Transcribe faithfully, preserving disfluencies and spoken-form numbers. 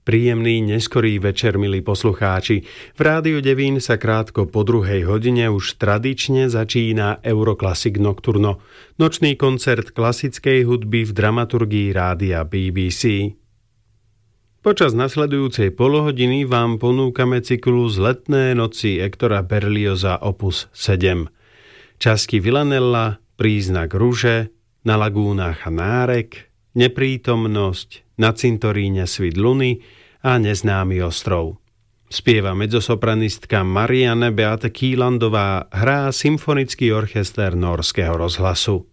Príjemný neskorý večer, milí poslucháči. V Rádiu Devín sa krátko po druhej hodine už tradične začína Euroclassic Nocturno, nočný koncert klasickej hudby v dramaturgii rádia bé bé cé. Počas nasledujúcej polohodiny vám ponúkame cyklus Letné noci Hectora Berlioza opus sedem. Časky Villanella, Príznak ruže, Na lagúnach a nárek, Neprítomnosť, Na cintoríne svit luny a Neznámy ostrov. Spieva mezzosopranistka Marianne Beate Kílandová, hrá symfonický orchester Norského rozhlasu.